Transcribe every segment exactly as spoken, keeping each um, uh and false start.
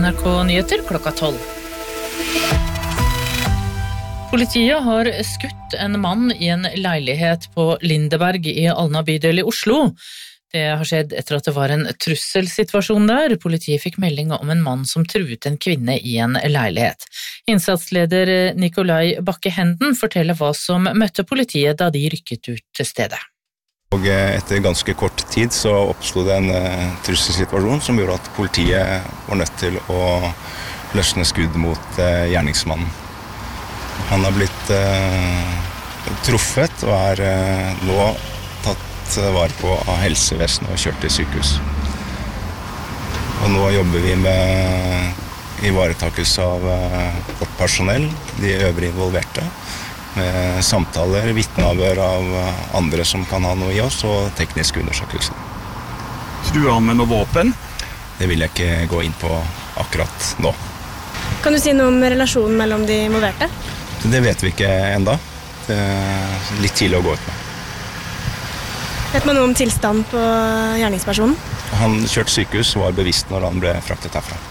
N R K Nyheter klokka tolv. Politiet har skutt en mann i en leilighet på Lindeberg i Alna bydel i Oslo. Det har skjedd etter at det var en trusselsituasjon der. Politiet fikk melding om en mann som truet en kvinne i en leilighet. Innsatsleder Nikolai Bakke-Henden forteller hva som møtte politiet da de rykket ut til stedet. Og etter ganske kort tid så oppstod det en uh, trusselsituasjon som gjorde at politiet var nødt til å løsne skudd mot uh, gjerningsmannen. Han har blitt uh, truffet og er uh, nå tatt uh, vare på av helsevesenet og kjørt til sykehus. Og nå jobber vi med ivaretakelse av uh, vårt personell, de øvrige involverte, med samtaler, vitneavhør av andre som kan ha noe i oss, og teknisk undersøkelse. Truer han med noe våpen? Det vil jeg ikke gå inn på akkurat nå. Kan du si noe om relasjonen mellom de involverte? Det vet vi ikke enda. Det er litt tidlig å gå ut med. Vet man noe om tilstand på gjerningspersonen? Han kjørte sykehus og var bevisst når han ble fraktet herfra.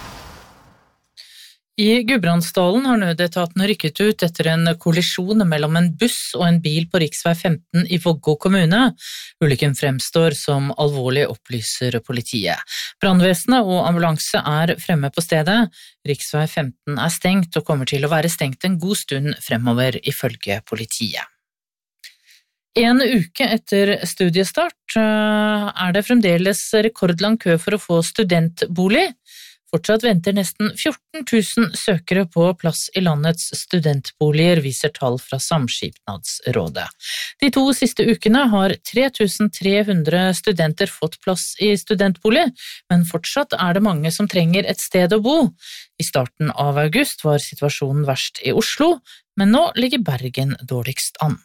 I Gudbrandsdalen har nødetaten rykket ut etter en kollisjon mellom en buss og en bil på riksvei femten i Vågå kommune. Ulykken fremstår som alvorlig, opplyser politiet. Brannvesenet og ambulanse er fremme på stedet. Riksvei femten er stengt og kommer til å være stengt en god stund fremover, ifølge politiet. En uke etter studiestart er det fremdeles rekordlang kø for å få studentbolig. Fortsatt venter nesten fjorten tusen søkere på plass i landets studentboliger, viser tall fra Samskipnadsrådet. De to siste ukene har tre tusen tre hundre studenter fått plass i studentbolig, men fortsatt er det mange som trenger et sted å bo. I starten av august var situasjonen verst i Oslo, men nå ligger Bergen dårligst an.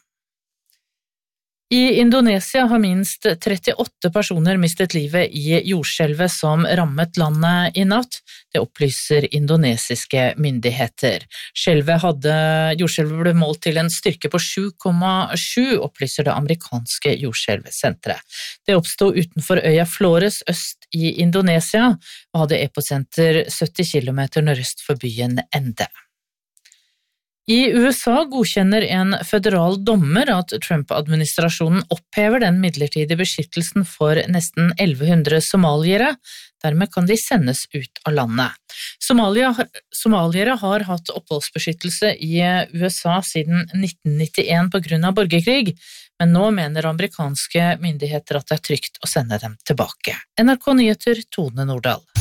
I Indonesia har minst trettiåtte personer mistet livet i jordskjelvet som rammet landet i natt. Det opplyser indonesiske myndigheter. Skjelvet hadde, jordskjelvet ble målt til en styrke på sju komma sju, opplyser det amerikanske jordskjelvsenteret. Det oppstod utenfor øya Flores øst i Indonesia, og hadde episenter sytti kilometer nordøst for byen Ende. I U S A godkjenner en føderal dommer at Trump-administrasjonen opphever den midlertidige beskyttelsen for nesten elleve hundre somaliere. Dermed kan de sendes ut av landet. Somalia, somaliere har hatt oppholdsbeskyttelse i U S A siden nitten nittien på grunn av borgerkrig, men nå mener amerikanske myndigheter at det er trygt å sende dem tilbake. N R K Nyheter, Tone Nordahl.